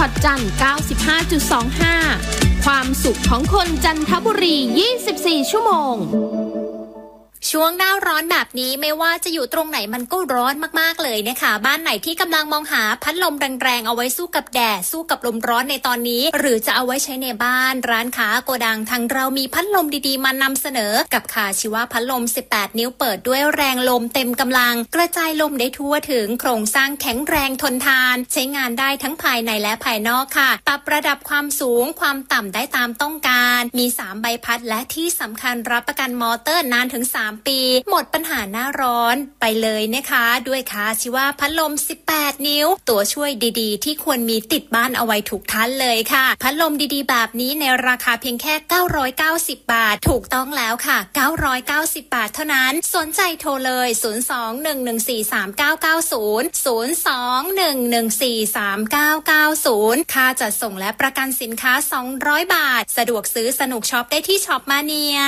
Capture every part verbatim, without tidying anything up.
อตจันทร์ เก้าสิบห้าจุดสองห้า ความสุขของคนจันทบุรียี่สิบสี่ชั่วโมงช่วงหน้าร้อนแบบนี้ไม่ว่าจะอยู่ตรงไหนมันก็ร้อนมากๆเลยนะคะบ้านไหนที่กำลังมองหาพัดลมแรงๆเอาไว้สู้กับแดดสู้กับลมร้อนในตอนนี้หรือจะเอาไว้ใช้ในบ้านร้านค้าโกดังทางเรามีพัดลมดีๆมานำเสนอกับคาชิวะพัดลมสิบแปดนิ้วเปิดด้วยแรงลมเต็มกำลังกระจายลมได้ทั่วถึงโครงสร้างแข็งแรงทนทานใช้งานได้ทั้งภายในและภายนอกค่ะปรับระดับความสูงความต่ำได้ตามต้องการมีสามใบพัดและที่สำคัญรับประกันมอเตอร์นานถึงสามปีหมดปัญหาหน้าร้อนไปเลยนะคะด้วยคาชิวะพัดลมสิบแปดนิ้วตัวช่วยดีๆที่ควรมีติดบ้านเอาไว้ทุกท่านเลยค่ะพัดลมดีๆแบบนี้ในราคาเพียงแค่เก้าร้อยเก้าสิบบาทถูกต้องแล้วค่ะเก้าร้อยเก้าสิบบาทเท่านั้นสนใจโทรเลยศูนย์ สอง หนึ่ง หนึ่ง สี่ สาม เก้า เก้า ศูนย์ ศูนย์ สอง หนึ่ง หนึ่ง สี่ สาม เก้า เก้า ศูนย์ค่าจัดส่งและประกันสินค้าสองร้อยบาทสะดวกซื้อสนุกช็อปได้ที่ช็อปมาเนีย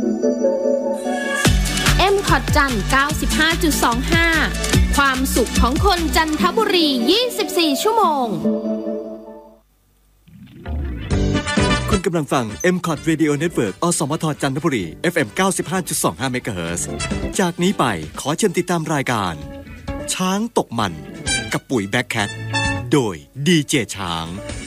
เอ็ม คอต จันทร์ เก้าสิบห้าจุดสองห้า ความสุขของคนจันทบุรียี่สิบสี่ชั่วโมงคุณกำลังฟัง เอ็ม คอต Radio Network อสมทจันทบุรี เอฟ เอ็ม เก้าสิบห้าจุดสองห้า เมกะเฮิรตซ์ จากนี้ไปขอเชิญติดตามรายการช้างตกมันกับปุ๋ยแบ็คแคทโดยดีเจช้าง